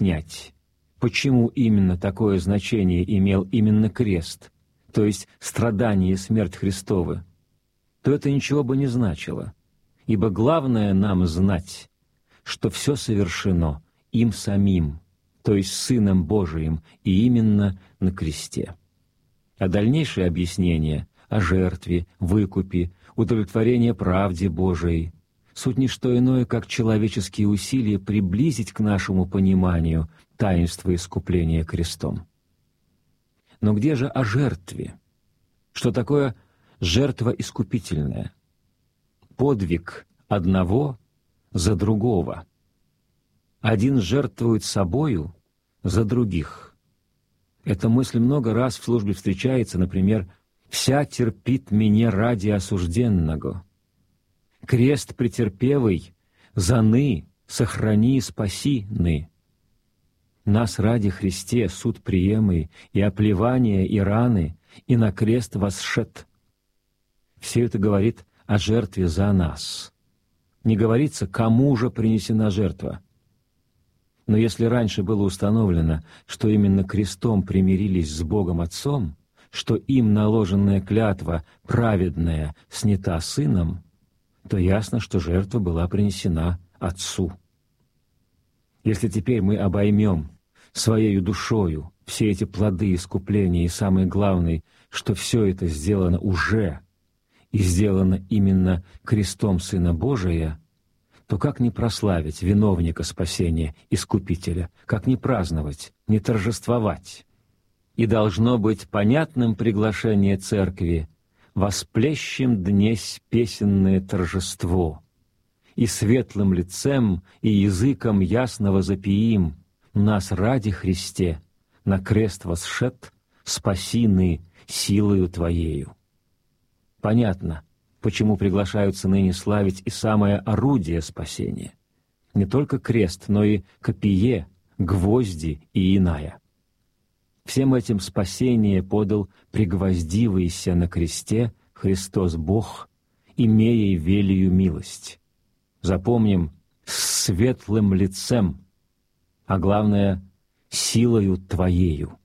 объяснять, почему именно такое значение имел именно крест, то есть страдание и смерть Христовы, то это ничего бы не значило, ибо главное нам знать, что все совершено им самим, то есть Сыном Божиим, и именно на кресте. А дальнейшее объяснение о жертве, выкупе, удовлетворении правде Божией суть не что иное, как человеческие усилия приблизить к нашему пониманию таинство искупления крестом. Но где же о жертве? Что такое жертва искупительная? Подвиг одного за другого. Один жертвует собою за других. Эта мысль много раз в службе встречается, например, «Вся терпит меня ради осужденного». «Крест претерпевый, заны, сохрани и спаси ны». «Нас ради Христе суд приемый, и оплевание, и раны, и на крест восшед». Все это говорит о жертве за нас. Не говорится, кому же принесена жертва. Но если раньше было установлено, что именно крестом примирились с Богом Отцом, что им наложенная клятва праведная снята Сыном, то ясно, что жертва была принесена Отцу. Если теперь мы обоймем своею душою все эти плоды искупления, и самое главное, что все это сделано уже, и сделано именно крестом Сына Божия, то как не прославить виновника спасения, Искупителя, как не праздновать, не торжествовать? И должно быть понятным приглашение Церкви «Восплещем днесь песенное торжество, и светлым лицем, и языком ясного запиим, нас ради Христе, на крест восшед, спаси ны силою Твоею». Понятно, почему приглашаются ныне славить и самое орудие спасения. Не только крест, но и копие, гвозди и иная. Всем этим спасение подал пригвоздивайся на кресте Христос Бог, имея велию милость. Запомним, с светлым лицем, а главное, силою Твоею.